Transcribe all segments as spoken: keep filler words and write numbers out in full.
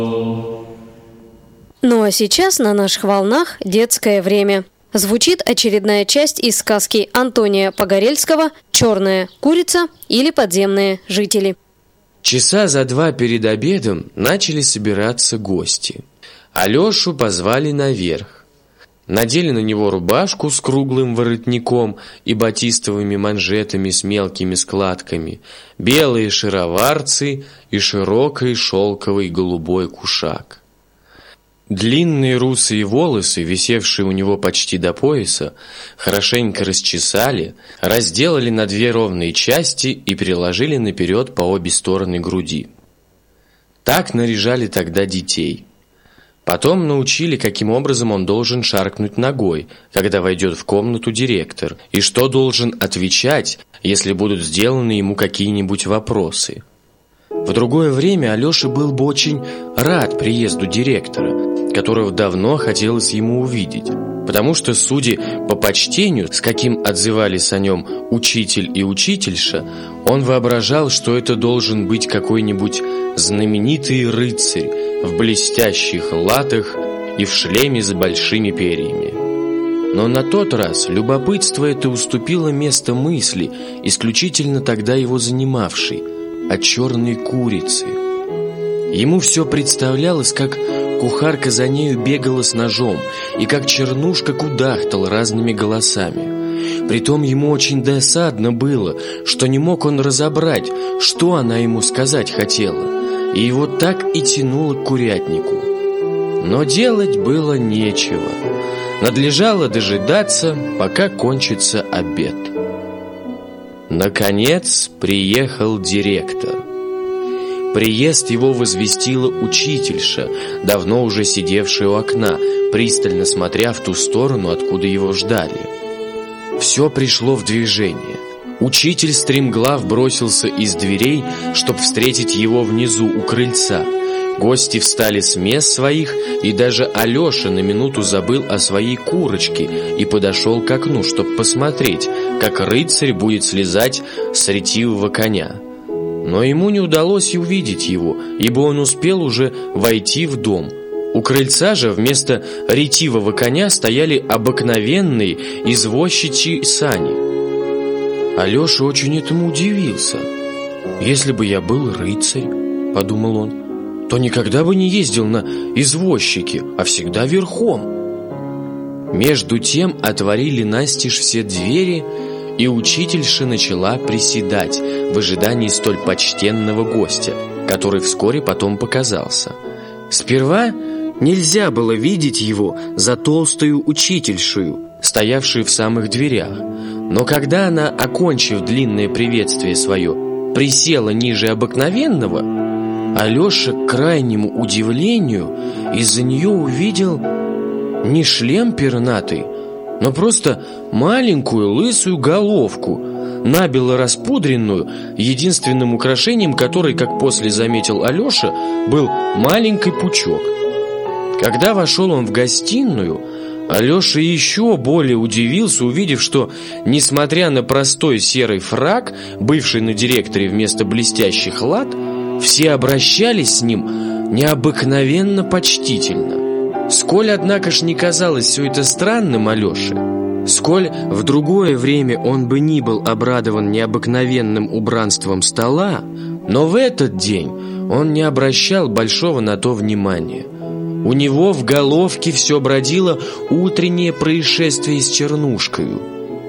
Ну а сейчас на наших волнах детское время. Звучит очередная часть из сказки Антония Погорельского «Черная курица» или «Подземные жители». Часа за два перед обедом начали собираться гости. Алешу позвали наверх. Надели на него рубашку с круглым воротником и батистовыми манжетами с мелкими складками, белые шароварцы и широкий шелковый голубой кушак. Длинные русые волосы, висевшие у него почти до пояса, хорошенько расчесали, разделали на две ровные части и переложили наперед по обе стороны груди. Так наряжали тогда детей. Потом научили, каким образом он должен шаркнуть ногой, когда войдет в комнату директор, и что должен отвечать, если будут сделаны ему какие-нибудь вопросы. В другое время Алёша был бы очень рад приезду директора, которого давно хотелось ему увидеть, потому что, судя по почтению, с каким отзывались о нем учитель и учительша, он воображал, что это должен быть какой-нибудь знаменитый рыцарь в блестящих латах и в шлеме с большими перьями. Но на тот раз любопытство это уступило место мысли, исключительно тогда его занимавшей, о черной курице. Ему все представлялось, как кухарка за нею бегала с ножом, и как Чернушка кудахтал разными голосами. Притом ему очень досадно было, что не мог он разобрать, что она ему сказать хотела, и его так и тянуло к курятнику. Но делать было нечего. Надлежало дожидаться, пока кончится обед. Наконец приехал директор. Приезд его возвестила учительша, давно уже сидевшая у окна, пристально смотря в ту сторону, откуда его ждали. Все пришло в движение. Учитель стремглав бросился из дверей, чтобы встретить его внизу у крыльца. Гости встали с мест своих, и даже Алеша на минуту забыл о своей курочке и подошел к окну, чтобы посмотреть, как рыцарь будет слезать с ретивого коня. Но ему не удалось увидеть его, ибо он успел уже войти в дом. У крыльца же вместо ретивого коня стояли обыкновенные извозчичьи сани. Алеша очень этому удивился. «Если бы я был рыцарь, — подумал он, — то никогда бы не ездил на извозчике, а всегда верхом». Между тем отворили настежь все двери, и учительша начала приседать в ожидании столь почтенного гостя, который вскоре потом показался. Сперва нельзя было видеть его за толстую учительшею, стоявшую в самых дверях. Но когда она, окончив длинное приветствие свое, присела ниже обыкновенного, Алеша, к крайнему удивлению, из-за нее увидел не шлем пернатый, но просто маленькую лысую головку, набело распудренную, единственным украшением которой, как после заметил Алеша, был маленький пучок. Когда вошел он в гостиную, Алеша еще более удивился, увидев, что, несмотря на простой серый фрак, бывший на директоре вместо блестящих лат, все обращались с ним необыкновенно почтительно. Сколь, однако ж, не казалось все это странным Алёше, сколь в другое время он бы ни был обрадован необыкновенным убранством стола, но в этот день он не обращал большого на то внимания. У него в головке все бродило утреннее происшествие с Чернушкою.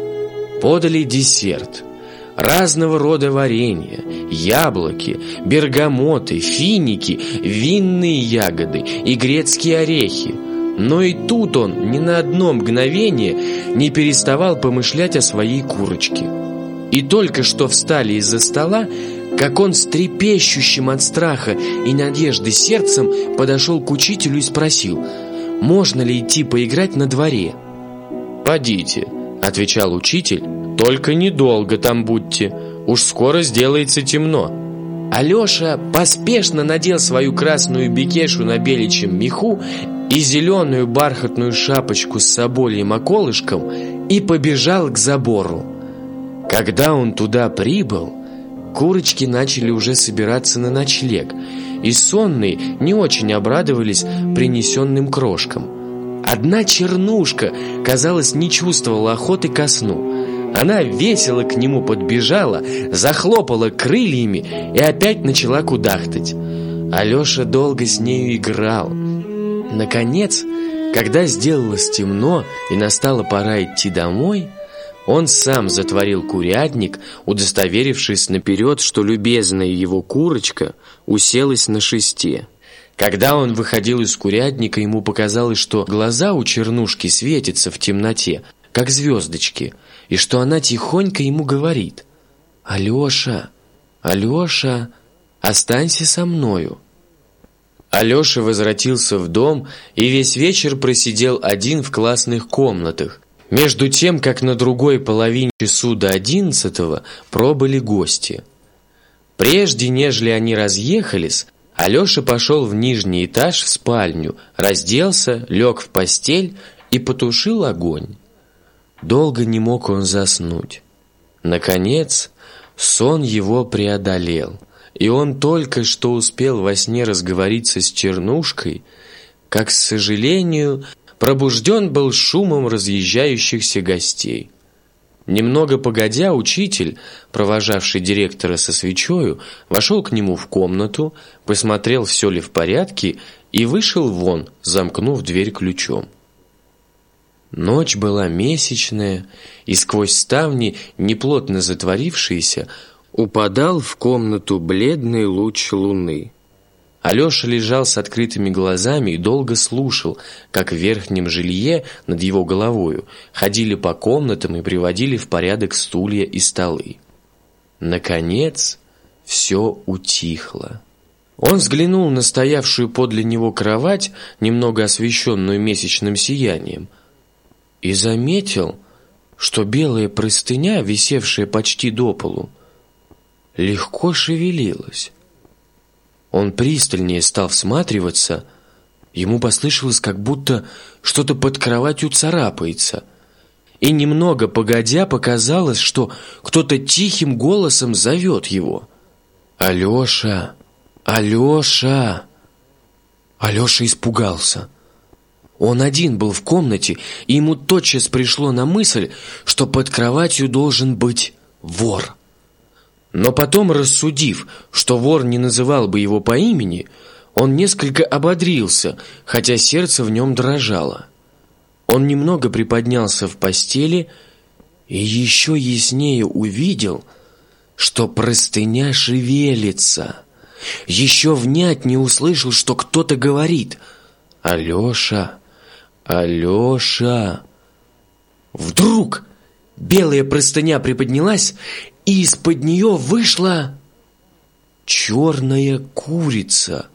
Подали десерт. Разного рода варенья, яблоки, бергамоты, финики, винные ягоды и грецкие орехи. Но и тут он ни на одно мгновение не переставал помышлять о своей курочке. И только что встали из-за стола, как он с трепещущим от страха и надежды сердцем подошел к учителю и спросил, можно ли идти поиграть на дворе. «Подите», — отвечал учитель, — «только недолго там будьте, уж скоро сделается темно». Алеша поспешно надел свою красную бекешу на беличьем меху и зеленую бархатную шапочку с собольем околышком и побежал к забору. Когда он туда прибыл, курочки начали уже собираться на ночлег, и сонный не очень обрадовались принесенным крошкам. Одна Чернушка, казалось, не чувствовала охоты ко сну. Она весело к нему подбежала, захлопала крыльями и опять начала кудахтать. Алеша долго с нею играл. Наконец, когда сделалось темно и настала пора идти домой, он сам затворил курятник, удостоверившись наперед, что любезная его курочка уселась на шесте. Когда он выходил из курятника, ему показалось, что глаза у Чернушки светятся в темноте, как звездочки, и что она тихонько ему говорит: «Алеша, Алеша, останься со мною». Алеша возвратился в дом и весь вечер просидел один в классных комнатах, между тем, как на другой половине часу до одиннадцатого пробыли гости. Прежде, нежели они разъехались, Алеша пошел в нижний этаж в спальню, разделся, лег в постель и потушил огонь. Долго не мог он заснуть. Наконец, сон его преодолел, и он только что успел во сне разговориться с Чернушкой, как, к сожалению, пробужден был шумом разъезжающихся гостей. Немного погодя, учитель, провожавший директора со свечою, вошел к нему в комнату, посмотрел, все ли в порядке, и вышел вон, замкнув дверь ключом. Ночь была месячная, и сквозь ставни, неплотно затворившиеся, упадал в комнату бледный луч луны. Алеша лежал с открытыми глазами и долго слушал, как в верхнем жилье над его головою ходили по комнатам и приводили в порядок стулья и столы. Наконец, все утихло. Он взглянул на стоявшую подле него кровать, немного освещенную месячным сиянием, и заметил, что белая простыня, висевшая почти до полу, легко шевелилась. Он пристальнее стал всматриваться. Ему послышалось, как будто что-то под кроватью царапается. И немного погодя показалось, что кто-то тихим голосом зовет его: «Алеша! Алеша!» Алеша испугался. Он один был в комнате, и ему тотчас пришло на мысль, что под кроватью должен быть вор. Но потом, рассудив, что вор не называл бы его по имени, он несколько ободрился, хотя сердце в нем дрожало. Он немного приподнялся в постели и еще яснее увидел, что простыня шевелится. Еще внятнее услышал, что кто-то говорит: «Алеша! Алеша!» Вдруг белая простыня приподнялась, и из-под нее вышла черная курица.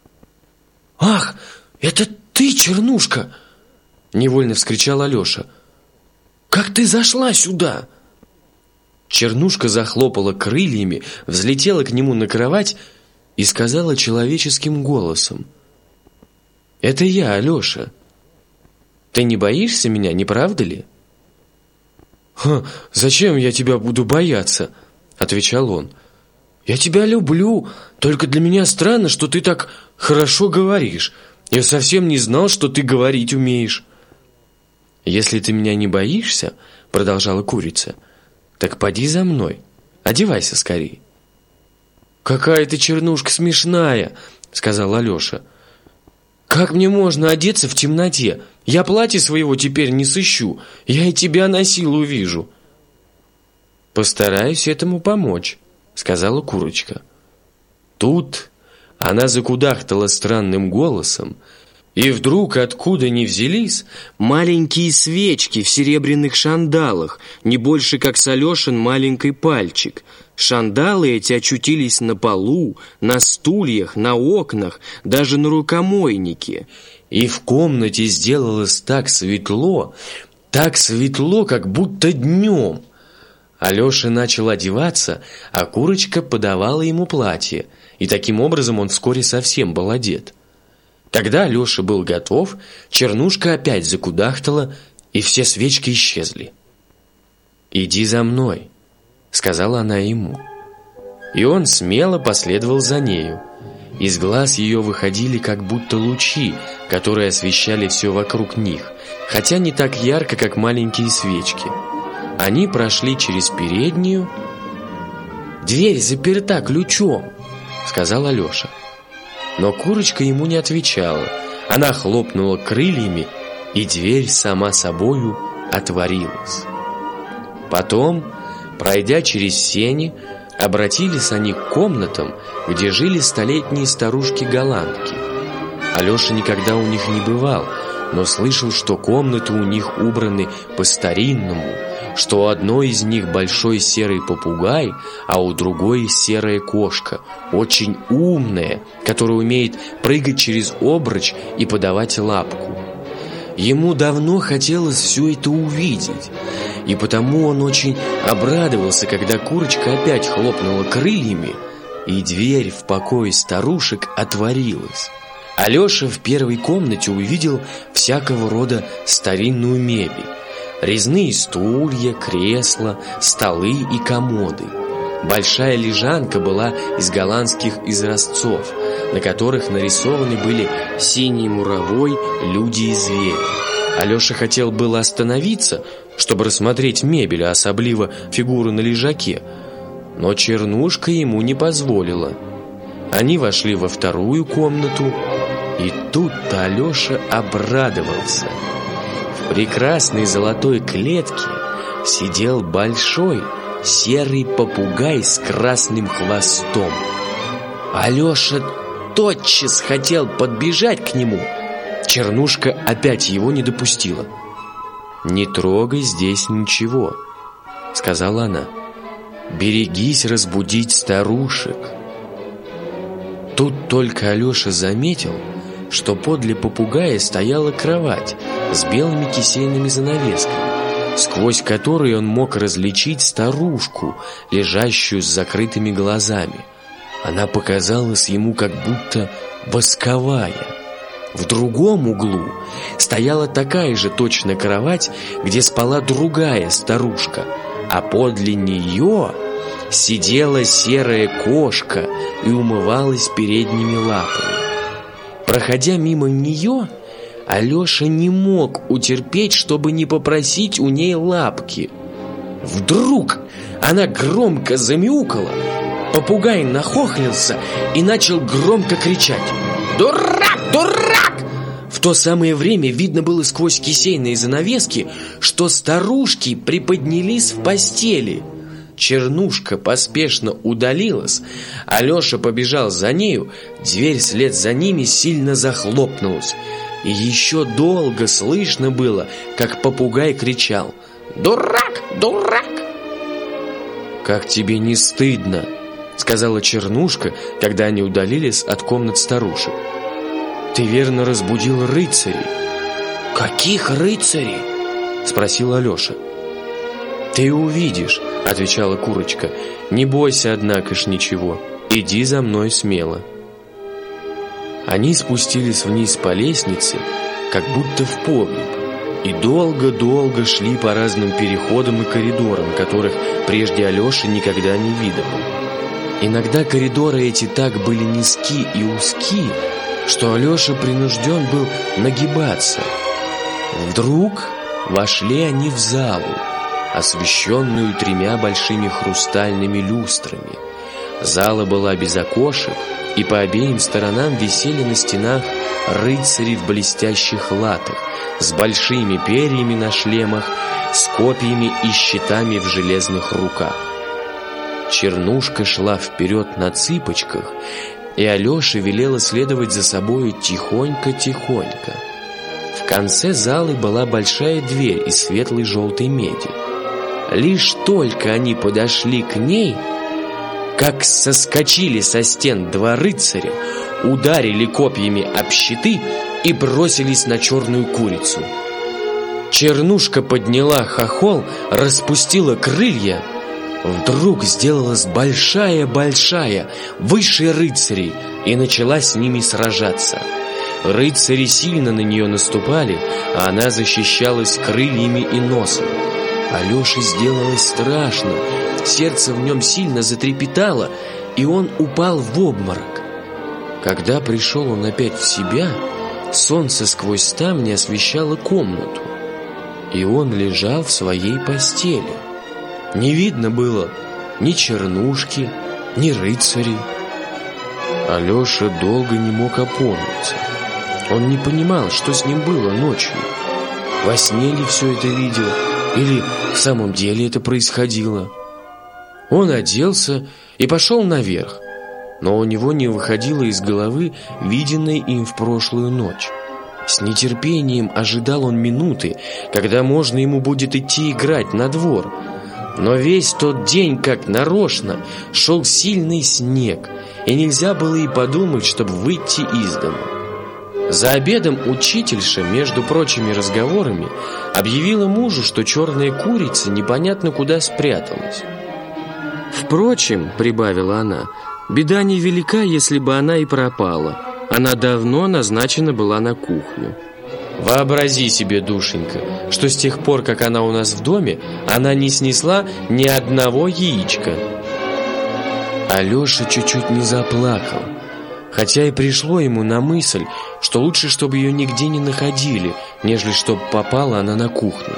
«Ах, это ты, Чернушка!» — невольно вскричал Алеша. «Как ты зашла сюда?» Чернушка захлопала крыльями, взлетела к нему на кровать и сказала человеческим голосом: «Это я, Алеша. Ты не боишься меня, не правда ли?» «Ха, зачем я тебя буду бояться?» — отвечал он. «Я тебя люблю, только для меня странно, что ты так хорошо говоришь. Я совсем не знал, что ты говорить умеешь». «Если ты меня не боишься, — продолжала курица, — так поди за мной, одевайся скорей». «Какая ты, Чернушка, смешная!» — сказал Алеша. «Как мне можно одеться в темноте? Я платья своего теперь не сыщу, я и тебя на силу вижу». «Постараюсь этому помочь», — сказала курочка. Тут она закудахтала странным голосом, и вдруг, откуда ни взялись, маленькие свечки в серебряных шандалах, не больше как с Алешин маленький пальчик. Шандалы эти очутились на полу, на стульях, на окнах, даже на рукомойнике. И в комнате сделалось так светло, так светло, как будто днем. Алеша начал одеваться, а курочка подавала ему платье, и таким образом он вскоре совсем был одет. Когда Алеша был готов, Чернушка опять закудахтала, и все свечки исчезли. «Иди за мной», — сказала она ему. И он смело последовал за нею. Из глаз ее выходили как будто лучи, которые освещали все вокруг них, хотя не так ярко, как маленькие свечки. Они прошли через переднюю. «Дверь заперта ключом», — сказал Алеша. Но Курочка ему не отвечала. Она хлопнула крыльями, и дверь сама собою отворилась. Потом, пройдя через сени, обратились они к комнатам, где жили столетние старушки-голландки. Алеша никогда у них не бывал, но слышал, что комнаты у них убраны по-старинному, что у одной из них большой серый попугай, а у другой серая кошка, очень умная, которая умеет прыгать через обруч и подавать лапку. Ему давно хотелось все это увидеть, и потому он очень обрадовался, когда Курочка опять хлопнула крыльями, и дверь в покой старушек отворилась. Алеша в первой комнате увидел всякого рода старинную мебель: резные стулья, кресла, столы и комоды. Большая лежанка была из голландских изразцов, на которых нарисованы были синий муравой, люди и звери. Алеша хотел было остановиться, чтобы рассмотреть мебель, а особливо фигуру на лежаке, но Чернушка ему не позволила. Они вошли во вторую комнату, и тут-то Алеша обрадовался. В прекрасной золотой клетке сидел большой серый попугай с красным хвостом. Алеша тотчас хотел подбежать к нему. Чернушка опять его не допустила. «Не трогай здесь ничего», — сказала она. «Берегись разбудить старушек». Тут только Алеша заметил, что подле попугая стояла кровать с белыми кисейными занавесками, сквозь которые он мог различить старушку, лежащую с закрытыми глазами. Она показалась ему как будто восковая. В другом углу стояла такая же точно кровать, где спала другая старушка, а подле нее сидела серая кошка и умывалась передними лапами. Проходя мимо нее, Алеша не мог утерпеть, чтобы не попросить у ней лапки. Вдруг она громко замяукала, попугай нахохлился и начал громко кричать: «Дурак! Дурак!» В то самое время видно было сквозь кисейные занавески, что старушки приподнялись в постели. Чернушка поспешно удалилась, Алеша побежал за нею, дверь вслед за ними сильно захлопнулась, и еще долго слышно было, как попугай кричал: «Дурак! Дурак!» «Как тебе не стыдно?» — сказала Чернушка, когда они удалились от комнат старушек. «Ты верно разбудил рыцарей». «Каких рыцарей?» — спросил Алеша. «Ты увидишь», — отвечала Курочка. «Не бойся, однако ж, ничего. Иди за мной смело». Они спустились вниз по лестнице, как будто в погреб, и долго-долго шли по разным переходам и коридорам, которых прежде Алеша никогда не видывал. Иногда коридоры эти так были низки и узки, что Алеша принужден был нагибаться. Вдруг вошли они в залу, освещенную тремя большими хрустальными люстрами. Зала была без окошек, и по обеим сторонам висели на стенах рыцари в блестящих латах, с большими перьями на шлемах, с копьями и щитами в железных руках. Чернушка шла вперед на цыпочках, и Алёша велела следовать за собою тихонько-тихонько. В конце залы была большая дверь из светлой желтой меди. Лишь только они подошли к ней, как соскочили со стен два рыцаря, ударили копьями об щиты и бросились на черную курицу. Чернушка подняла хохол, распустила крылья. Вдруг сделалась большая-большая, выше рыцарей, и начала с ними сражаться. Рыцари сильно на нее наступали, а она защищалась крыльями и носом. Алёше сделалось страшно, сердце в нем сильно затрепетало, и он упал в обморок. Когда пришел он опять в себя, солнце сквозь ставни освещало комнату, и он лежал в своей постели. Не видно было ни чернушки, ни рыцарей. Алеша долго не мог опомниться. Он не понимал, что с ним было ночью. Во сне ли все это видел, или в самом деле это происходило? Он оделся и пошел наверх, но у него не выходило из головы виденное им в прошлую ночь. С нетерпением ожидал он минуты, когда можно ему будет идти играть на двор. Но весь тот день, как нарочно, шел сильный снег, и нельзя было и подумать, чтобы выйти из дома. За обедом учительша, между прочими разговорами, объявила мужу, что черная курица непонятно куда спряталась. «Впрочем, — прибавила она, — беда невелика, если бы она и пропала. Она давно назначена была на кухню». Вообрази себе, душенька, что с тех пор, как она у нас в доме, она не снесла ни одного яичка. Алеша чуть-чуть не заплакал, хотя и пришло ему на мысль, что лучше, чтобы ее нигде не находили, нежели чтобы попала она на кухню.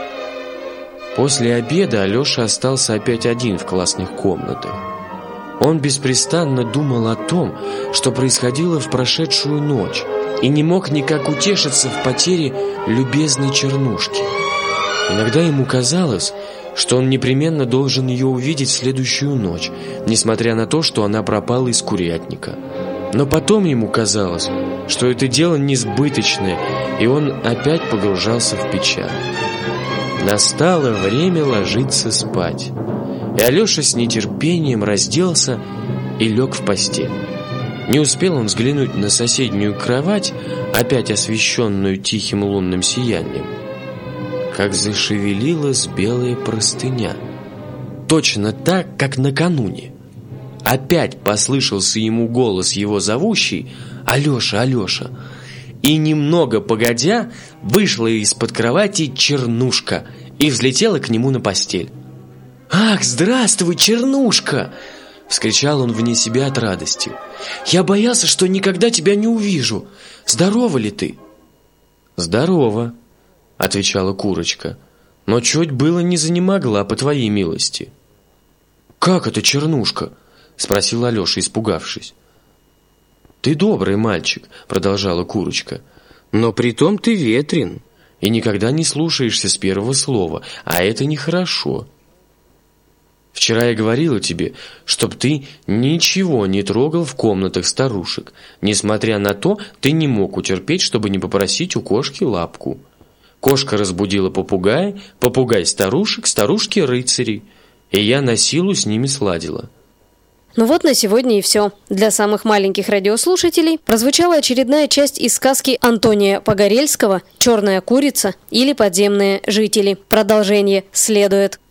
После обеда Алеша остался опять один в классных комнатах. Он беспрестанно думал о том, что происходило в прошедшую ночь, и не мог никак утешиться в потере любезной чернушки. Иногда ему казалось, что он непременно должен ее увидеть в следующую ночь, несмотря на то, что она пропала из курятника. Но потом ему казалось, что это дело несбыточное, и он опять погружался в печаль. Настало время ложиться спать, и Алеша с нетерпением разделся и лег в постель. Не успел он взглянуть на соседнюю кровать, опять освещенную тихим лунным сиянием, как зашевелилась белая простыня, точно так, как накануне. Опять послышался ему голос его зовущий: «Алеша, Алеша!» И немного погодя вышла из-под кровати чернушка и взлетела к нему на постель. «Ах, здравствуй, чернушка!» — вскричал он вне себя от радости. «Я боялся, что никогда тебя не увижу. Здорова ли ты?» «Здорово», — отвечала курочка, «но чуть было не занемогла, по твоей милости». «Как это, чернушка?» — спросил Алеша, испугавшись. «Ты добрый мальчик», — продолжала курочка, «но притом ты ветрен и никогда не слушаешься с первого слова, а это нехорошо. Вчера я говорила тебе, чтоб ты ничего не трогал в комнатах старушек. Несмотря на то, ты не мог утерпеть, чтобы не попросить у кошки лапку. Кошка разбудила попугая, попугай старушек, старушки рыцарей, и я на силу с ними сладила». Ну вот на сегодня и все. Для самых маленьких радиослушателей прозвучала очередная часть из сказки Антония Погорельского «Черная курица» или «Подземные жители». Продолжение следует.